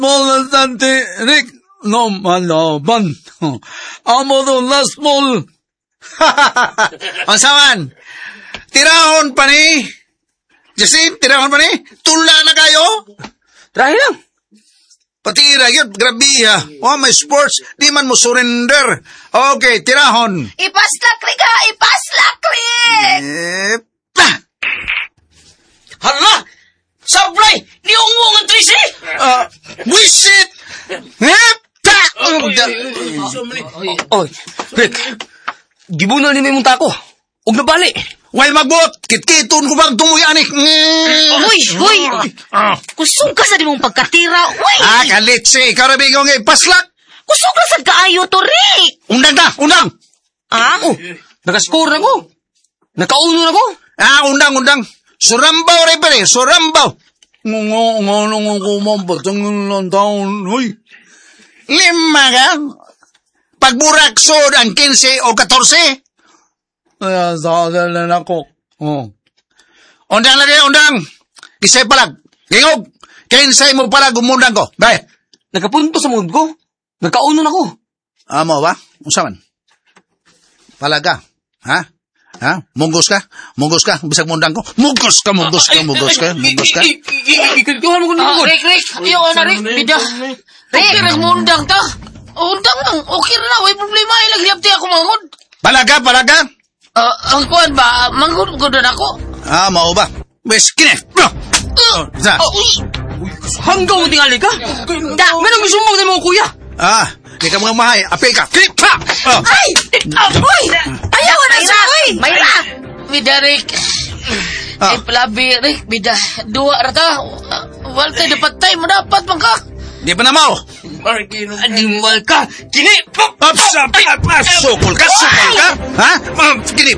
Molestante, Rick, no malaban. Amo do last ball. Ansaman, tirahon pa ni. Jasin, tirahon pa ni. Tula na kayo. Try lang. Patira yun, grabe ha. Oh, may sports, di man mo surrender. Okay, tirahon. Ipaslakli ka! Ipaslakli! Pa! Hala! Sablay! Niungong ang Tracy! Wisit! Pa! Oy, Rick. Gibunan ni mong tako. Huwag na bali. Way magbot, kitkiton ko bang tumuyanik. Uy! Kusog ka sa di mong pagkatira, uy! Kalitsi, karabing ko ngayon, paslak. Kusog ka sa kaayo to, Rick! Undang na, undang. Oh, nakaskore na ko. Nakauno na ko. Undang. Surambaw rin pa rin, surambaw. Nung kumambatang ng taon, uy. 5 ka? Pagburakso ang 15 o 14? Kaya sadalan ako. Undang lagi, undang. Kisay palag. Gingog. Kinsay mo palag, umundang ko. Dahil. Nakapunto sa mungod ko. Nakauno na ko. Amo ba? Usaman. Palag ka. Ha? Munggos ka? Bisag mundang ko? Munggos ka. Ikikuhan mo ko na mungod. Rick. Ayaw na, Rick. Bida. Rick, mundang ta. Undang lang. Okay na. May problema. Ilang hiyapti ako mangod. Palag ka? Ang kuhan ba? Mangod ako. Amo ba? Wes, kine. Isa. Hanggang mo tingali ka? Manang misumbong na mga kuya. Di ka mga mahay. Apil ka. Klip pa! Ay! Uy! Ayaw na siya! Mayra! Bida, Rick. Ay, palabi, Rick. Bida, duwa rata. Wal tayo dapat tayo. Madapat man ka. Di pa na mo. Animal ka. Kini! Sukul ka? Ha? Kini!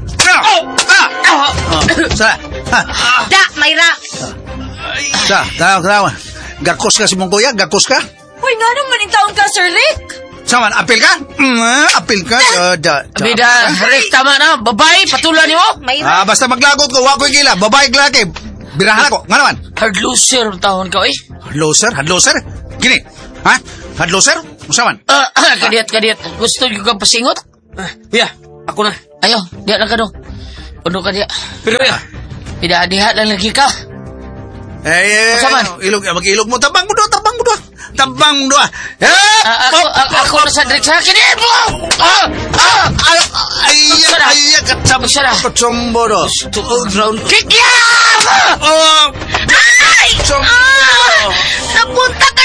Sa? Da, Mayra! Sa? Tarawa. Gakos ka si mong kuya? Gakos ka? Uy, nga naman yung taon ka, Sir Rick. Saman, apil ka? Apil ka? Bida, Rick, tama na. Babae, patulan niyo. Mayra. Basta maglagot ko, wako'y gila. Babae, glaki. Birahan ako. Nga naman. Hard loser ang taon ka, eh. Hadloser? Gini. Ha? Hadloser? Saman. Kadiat. Gusto niyo kang pasingot? Kuya, ako na. Ayaw, diya lang ka no. Puno ka diya. Pero kuya. Bida, diha lang lagi ka. Saman. Mag-ilog mo. Tabang mo doon. Ako na sa Rick sa akin, eh. Katsombo do. Ground kick yan! Ay! Napunta